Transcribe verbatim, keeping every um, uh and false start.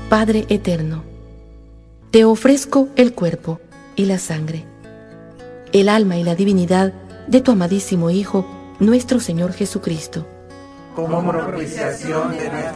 Padre eterno, te ofrezco el cuerpo y la sangre, el alma y la divinidad de tu amadísimo Hijo, nuestro Señor Jesucristo, como propiciación de nuestros